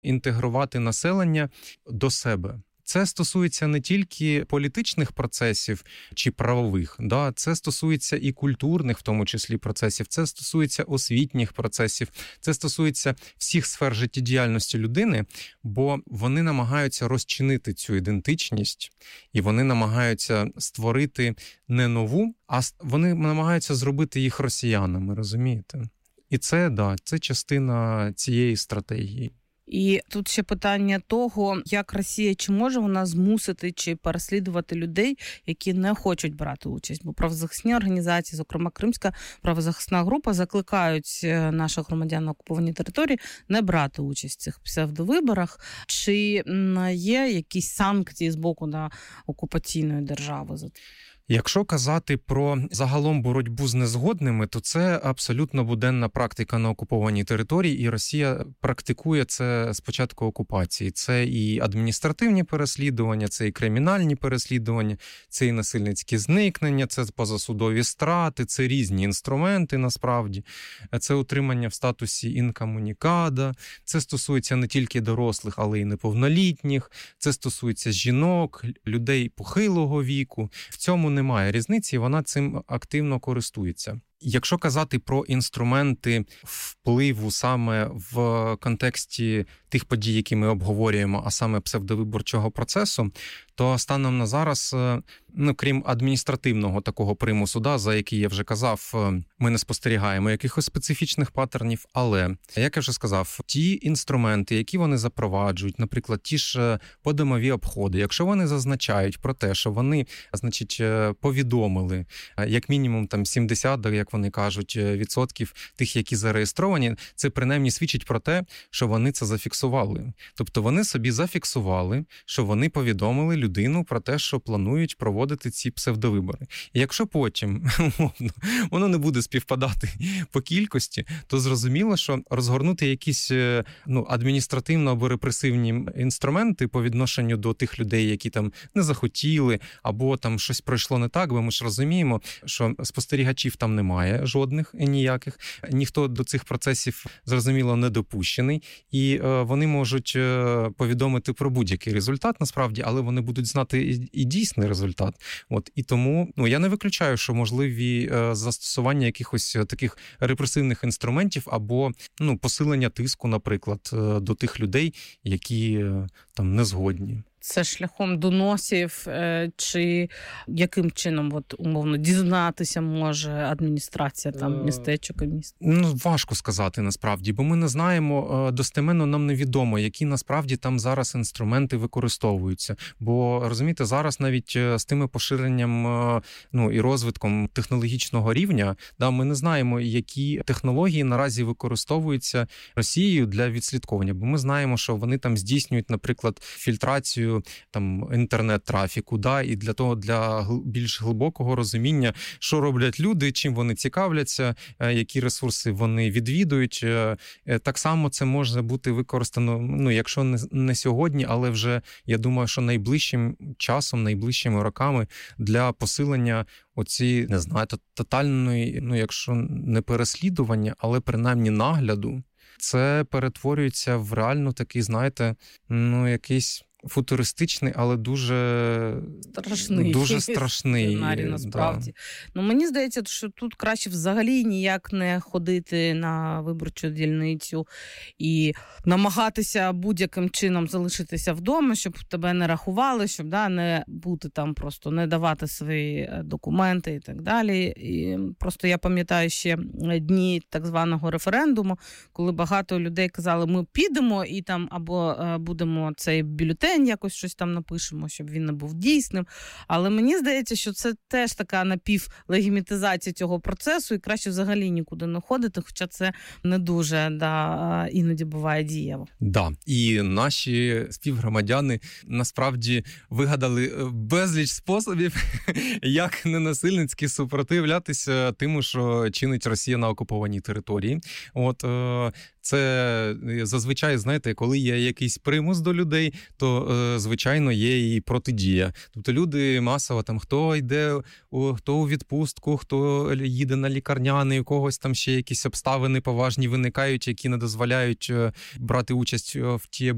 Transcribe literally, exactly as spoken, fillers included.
інтегрувати населення до себе. Це стосується не тільки політичних процесів чи правових, да, це стосується і культурних, в тому числі, процесів, це стосується освітніх процесів, це стосується всіх сфер життєдіяльності людини, бо вони намагаються розчинити цю ідентичність, і вони намагаються створити не нову, а вони намагаються зробити їх росіянами, розумієте? І це, да, це частина цієї стратегії. І тут ще питання того, як Росія, чи може вона змусити, чи переслідувати людей, які не хочуть брати участь. Бо правозахисні організації, зокрема Кримська правозахисна група, закликають наших громадян на окупованій території не брати участь в цих псевдовиборах. Чи є якісь санкції з боку на окупаційної держави? Якщо казати про загалом боротьбу з незгодними, то це абсолютно буденна практика на окупованій території, і Росія практикує це з початку окупації. Це і адміністративні переслідування, це і кримінальні переслідування, це і насильницькі зникнення, це позасудові страти, це різні інструменти насправді. Це утримання в статусі інкомунікада, це стосується не тільки дорослих, але й неповнолітніх, це стосується жінок, людей похилого віку. В цьому немає різниці, вона цим активно користується. Якщо казати про інструменти впливу саме в контексті тих подій, які ми обговорюємо, а саме псевдовиборчого процесу, то станом на зараз, ну, крім адміністративного такого примусу, да, за який я вже казав, ми не спостерігаємо якихось специфічних паттернів, але, як я вже сказав, ті інструменти, які вони запроваджують, наприклад, ті ж подомові обходи, якщо вони зазначають про те, що вони, значить, повідомили, як мінімум там сімдесят, як вони кажуть, відсотків тих, які зареєстровані, це принаймні свідчить про те, що вони це зафіксували. Тобто вони собі зафіксували, що вони повідомили людину про те, що планують проводити ці псевдовибори. І якщо потім, умовно, воно не буде співпадати по кількості, то зрозуміло, що розгорнути якісь, ну, адміністративно або репресивні інструменти по відношенню до тих людей, які там не захотіли, або там щось пройшло не так, бо ми ж розуміємо, що спостерігачів там немає жодних і ніяких. Ніхто до цих процесів, зрозуміло, не допущений. І е, вони можуть е, повідомити про будь-який результат, насправді, але вони будуть знати і, і дійсний результат. От. І тому, ну, я не виключаю, що можливі е, застосування якихось таких репресивних інструментів або, ну, посилення тиску, наприклад, е, до тих людей, які е, там не згодні. Це шляхом доносів, чи яким чином, от, умовно, дізнатися може адміністрація там містечок і міст? Ну, важко сказати насправді, бо ми не знаємо, достеменно нам невідомо, які насправді там зараз інструменти використовуються. Бо, розумієте, зараз навіть з тими поширенням, ну, і розвитком технологічного рівня, да, ми не знаємо, які технології наразі використовуються Росією для відслідковування. Бо ми знаємо, що вони там здійснюють, наприклад, фільтрацію там інтернет-трафіку, да, і для того, для більш глибокого розуміння, що роблять люди, чим вони цікавляться, які ресурси вони відвідують. Так само це може бути використано, ну, якщо не, не сьогодні, але вже, я думаю, що найближчим часом, найближчими роками для посилення оці, не знаю, тотальної, ну, якщо не переслідування, але принаймні нагляду. Це перетворюється в реально такий, знаєте, ну, якийсь футуристичний, але дуже страшний, дуже страшний сценарій, насправді. Да. Ну, мені здається, що тут краще взагалі ніяк не ходити на виборчу дільницю і намагатися будь-яким чином залишитися вдома, щоб тебе не рахували, щоб, да, не бути там, просто не давати свої документи і так далі. І просто я пам'ятаю ще дні так званого референдуму, коли багато людей казали, ми підемо і там або будемо цей бюлетень якось щось там напишемо, щоб він не був дійсним. Але мені здається, що це теж така напівлегімітизація цього процесу і краще взагалі нікуди не ходити, хоча це не дуже, да, іноді буває дієво. Да, і наші співгромадяни насправді вигадали безліч способів, як ненасильницьки супротивлятися тим, що чинить Росія на окупованій території. От, це зазвичай, знаєте, коли є якийсь примус до людей, то, звичайно, є і протидія. Тобто люди масово, там, хто йде, хто у відпустку, хто їде на лікарняний, у когось там ще якісь обставини поважні виникають, які не дозволяють брати участь в ті